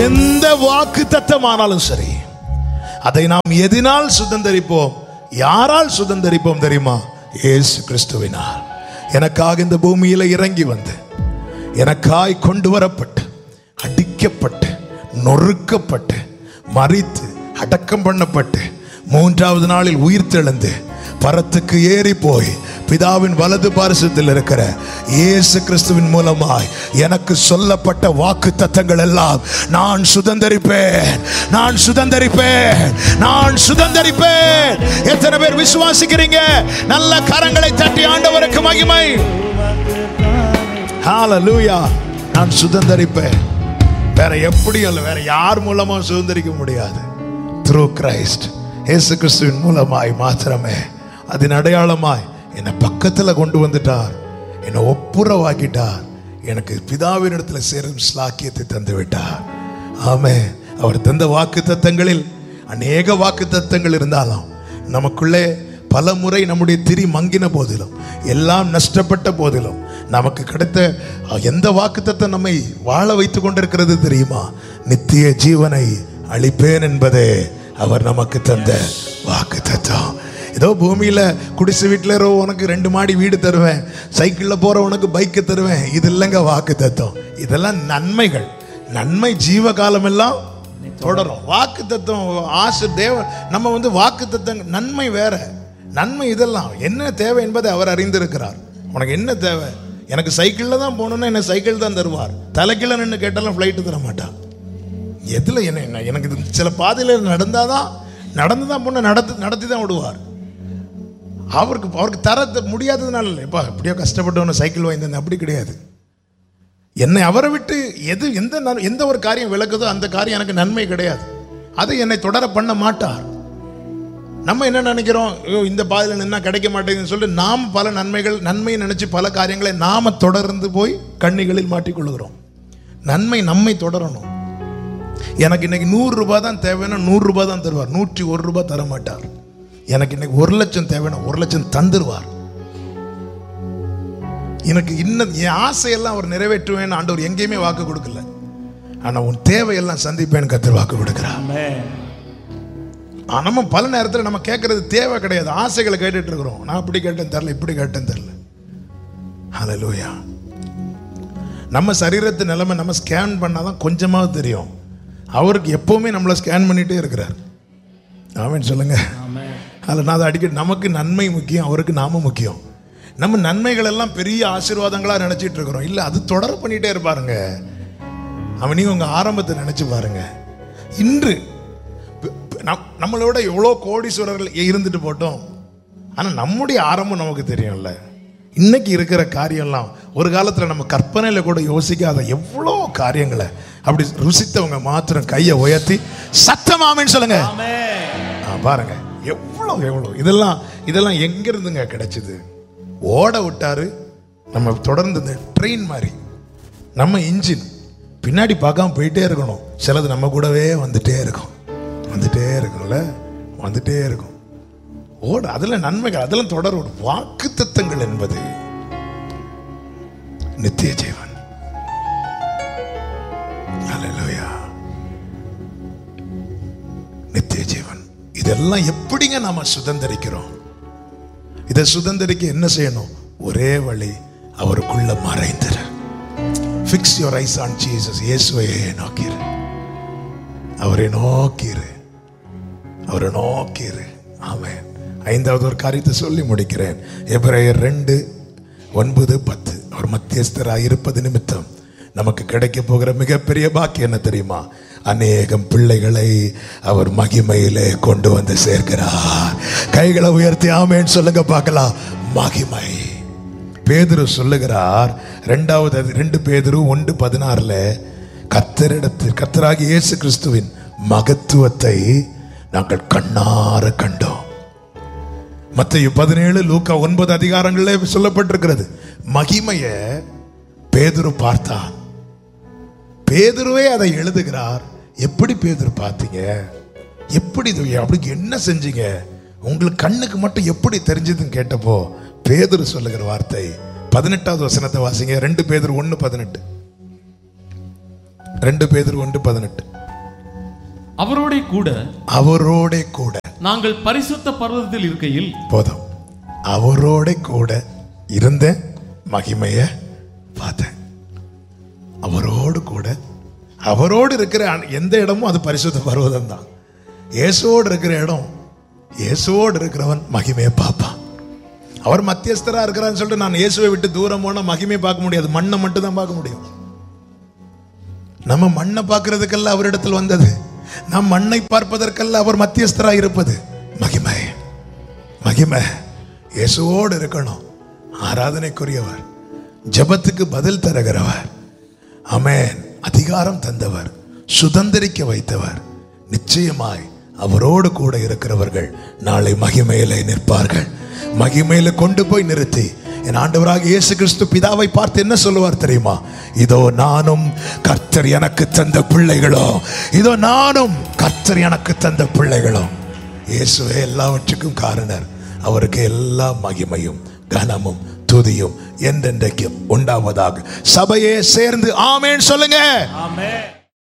எந்த வாக்குத்தத்தமானாலும் சரி, அதை நாம் எதினால் சுதந்தரிப்போம்? யாரால் சுதந்தரிப்போம் தெரியுமா? இயேசு கிறிஸ்துவினால். எனக்காக இந்த பூமியில இறங்கி வந்து, எனக்காய் கொண்டு வரப்பட்டு, அடிக்கப்பட்டு, நொறுக்கப்பட்டு, மரித்து, அடக்கம் பண்ணப்பட்டு, மூன்றாவது நாளில் உயிர் தெழுந்து பரத்துக்கு ஏறி போய் பிதாவின் வலது பாரிசத்தில் இருக்கிற இயேசு கிறிஸ்துவின் மூலமாய் எனக்கு சொல்லப்பட்ட வாக்கு தத்தங்கள் எல்லாம் நான் சுதந்தரிப்பேன், நான் சுதந்தரிப்பேன், நான் சுதந்தரிப்பேன். எத்தனை பேர் விசுவாசிக்கிறீங்க? நல்ல கரங்களை தட்டி ஆண்டவருக்கு மகிமை. ஹalleluya. நான் சுதந்தரிப்பேன். வேற எப்படி அல்ல, வேற யார் மூலமா சுதந்தரிக்க முடியாது. த்ரூ கிரைஸ்ட், இயேசு கிறிஸ்துவின் மூலமாய் மாத்திரமே. அதன் அடையாளமாய் என்னை பக்கத்தில் கொண்டு வந்துட்டார், என்னை ஒப்புரவாக்கிட்டார், எனக்கு பிதாவின் இடத்துல சேரும் ஸ்லாக்கியத்தை தந்து விட்டார். ஆமே. அவர் தந்த வாக்கு தத்தங்களில் அநேக வாக்கு தத்தங்கள் இருந்தாலும், நமக்குள்ளே பல முறை நம்முடைய திரி மங்கின போதிலும், எல்லாம் நஷ்டப்பட்ட போதிலும், நமக்கு கிடைத்த எந்த வாக்கு தத்தம் நம்மை வாழ வைத்து கொண்டிருக்கிறது தெரியுமா? நித்திய ஜீவனை அளிப்பேன் என்பதே அவர் நமக்கு தந்த வாக்கு தத்தம். ஏதோ பூமியில குடிசை வீட்டில் உனக்கு 2 மாடி வீடு தருவேன், சைக்கிளில் போற உனக்கு பைக்கு தருவேன், இது இல்லைங்க வாக்கு தத்தம். இதெல்லாம் நன்மைகள். நன்மை ஜீவ காலம் எல்லாம் தொடரும். வாக்கு தத்தம் ஆசை தேவ நம்ம வாக்கு தத்தம் நன்மை வேற, நன்மை இதெல்லாம் என்ன தேவை என்பதை அவர் அறிந்திருக்கிறார். உனக்கு என்ன தேவை? எனக்கு சைக்கிளில் தான் போகணுன்னா என்ன சைக்கிள் தான் தருவார். தலைக்கீழ நின்று கேட்டாலும் ஃப்ளைட்டு தர மாட்டான். எதில் என்ன எனக்கு சில பாதையில் நடந்து தான் போன நடத்தி தான் விடுவார். அவருக்கு தர முடியாததுனால இல்லை. இப்போ எப்படியோ கஷ்டப்பட்டவன சைக்கிள் வாங்கி அப்படி கிடையாது. என்னை அவரை விட்டு எந்த ஒரு காரியம் விளக்குதோ அந்த காரியம் எனக்கு நன்மை கிடையாது. அதை என்னை தொடர பண்ண மாட்டார். நம்ம என்ன நினைக்கிறோம்? இந்த பாதையில் நின்னா கிடைக்க மாட்டேங்குதுன்னு சொல்லிட்டு நாம் பல நன்மையை நினைச்சு பல காரியங்களை நாம தொடர்ந்து போய் கண்ணிகளில் மாட்டிக்கொள்கிறோம். நன்மை நம்மை தொடரணும். எனக்கு இன்னைக்கு 100 ரூபாய் தான் தேவைன்னா 100 ரூபாய் தான் தருவார், 101 ரூபாய் தர மாட்டார். எனக்கு இன்னைக்கு 1 லட்சம் தேவைன்னா 1 லட்சம் தந்துருவார். எனக்கு இன்னும் என் ஆசையெல்லாம் அவர் நிறைவேற்றுவேன் ஆண்டவர் எங்கேயுமே வாக்கு கொடுக்கல. ஆனா உன் தேவையெல்லாம் சந்திப்பேன் கர்த்தர் வாக்கு கொடுக்கிறார். நம்ம பல நேரத்தில் நம்ம கேட்கறது தேவை கிடையாது, ஆசைகளை கேட்டுட்டு இருக்கிறோம். நான் அப்படி கேட்டேன் தரல, இப்படி கேட்டேன் தரல. ஹல்லேலூயா. நம்ம சரீரத்து நிலைமை நம்ம ஸ்கேன் பண்ணாதான் கொஞ்சமாவது தெரியும். அவருக்கு எப்பவுமே நம்மளை ஸ்கேன் பண்ணிட்டே இருக்கிறார். ஆமென் சொல்லுங்க. அதில் நான் அதை அடிக்கடி, நமக்கு நன்மை முக்கியம், அவருக்கு நாம முக்கியம். நம்ம நன்மைகள் எல்லாம் பெரிய ஆசீர்வாதங்களா நினைச்சிட்டு இருக்கிறோம். இல்லை, அது தொடர் பண்ணிட்டே இருப்பாருங்க. அவனையும் உங்க ஆரம்பத்தை நினைச்சு பாருங்க. இன்று நம்மளோட எவ்வளோ கோடீஸ்வரர்கள் இருந்துட்டு போட்டோம், ஆனால் நம்முடைய ஆரம்பம் நமக்கு தெரியும்ல. இன்னைக்கு இருக்கிற காரியம்லாம் ஒரு காலத்தில் நம்ம கற்பனையில் கூட யோசிக்காத எவ்வளோ காரியங்களை அப்படி ருசித்தவங்க மாத்திரம் கையை உயர்த்தி சத்தமாமேன்னு சொல்லுங்க. பாருங்க எவ்வளோ எவ்வளோ இதெல்லாம் எங்கிருந்துங்க கிடைச்சது? ஓட விட்டாரு. நம்ம தொடர்ந்து இந்த ட்ரெயின் மாதிரி நம்ம இன்ஜின் பின்னாடி பார்க்காம போயிட்டே இருக்கணும். சிலது நம்ம கூடவே வந்துட்டே இருக்கும்ல, வந்துட்டே இருக்கும். ஓட அதில் நன்மைகள், அதெல்லாம் தொடரும். வாக்கு தத்தங்கள் என்பது நித்திய ஜீவன். ஹல்லேலூயா. நித்திய ஜீவன். இதெல்லாம் எப்படிங்க நாம சுதந்தரிக்கிறோம்? இதை சுதந்தரிக்க என்ன செய்யணும்? ஒரே வழி, அவருக்குள்ள மறைந்திரு. Fix your eyes on Jesus. இயேசுவை நோக்கிரு, அவரை நோக்கிரு, அவரை நோக்கிரு. ஆமென். 5வது ஒரு காரியத்தை சொல்லி முடிக்கிறேன். எபிரேயர் 2:9-10. அவர் மத்தியஸ்தராக இருப்பது நிமித்தம் நமக்கு கிடைக்க போகிற மிகப்பெரிய பாக்கியம் என்ன தெரியுமா? அநேகம் பிள்ளைகளை அவர் மகிமையிலே கொண்டு வந்து சேர்க்கிறார். கைகளை உயர்த்தி ஆமென் சொல்லுங்க பார்க்கலாம். மகிமை. பேதுரு சொல்லுகிறார், 2 பேதுரு 1:16 கர்த்தராகிய இயேசு கிறிஸ்துவின் மகத்துவத்தை நாங்கள் கண்ணார கண்டோம். மத்தேயு 17, லூக்கா 9 அதிகாரங்களே சொல்லப்பட்டிருக்கிறது. மகிமைய பேதுரு பார்த்தான். பேதுருவே அதை எழுதுகிறார். எப்படி பேதுரு பார்த்தீங்க? எப்படி அப்படி என்ன செஞ்சீங்க? உங்களுக்கு கண்ணுக்கு மட்டும் எப்படி தெரிஞ்சதுன்னு கேட்டப்போ பேதுரு சொல்லுகிற வார்த்தை 18வது வசனத்தை வாசிங்க. 2 பேதுரு 1:18. 2 பேதுரு 1:18. அவரோட கூட நாங்கள் பரிசுத்த பர்வதத்தில் இருக்கையில் போதும். அவரோட கூட இருந்த மகிமையை பார்த்தேன். அவரோடு கூட, அவரோடு இருக்கிற எந்த இடமும் அது பரிசுத்த பர்வதம் தான். இயேசுவோடு இருக்கிற இடம், இயேசுவோடு இருக்கிறவன் மகிமையை பார்ப்பான். அவர் மத்தியஸ்தரா இருக்கிறான்னு சொல்லிட்டு நான் இயேசுவை விட்டு தூரம் போனா மகிமையை பார்க்க முடியாது, மண்ணை மட்டும் தான் பார்க்க முடியும். நம்ம மண்ணை பார்க்கறதுக்கல்ல அவரிடத்தில் வந்தது, நம் மண்ணை பார்ப்பதற்கல்ல அவர் மத்தியஸ்தரா இருப்பது. மகிமை மகிமை இயேசுவோடு இருக்கணும். ஆராதனைக்குரியவர், ஜெபத்துக்கு பதில் தருகிறவர், ஆமென், அதிகாரம் தந்தவர், சுதந்திரிக்க வைத்தவர். நிச்சயமாய் அவரோடு கூட இருக்கிறவர்கள் நாளை மகிமையிலே நிற்பார்கள். மகிமையில கொண்டு போய் நிறுத்தி என் ஆண்டவராக இயேசு கிறிஸ்து பிதாவை பார்த்து என்ன சொல்லுவார் தெரியுமா? இதோ நானும் கர்த்தர் எனக்கு தந்த பிள்ளைகளோ, இதோ நானும் கர்த்தர் எனக்கு தந்த பிள்ளைகளோ. இயேசுவே எல்லாவற்றுக்கும் காரணர். அவருக்கு எல்லா மகிமையும் கனமும் துதியும் என்றென்றைக்கும் உண்டாவதாக. சபையே சேர்ந்து ஆமென் சொல்லுங்க. ஆமென்.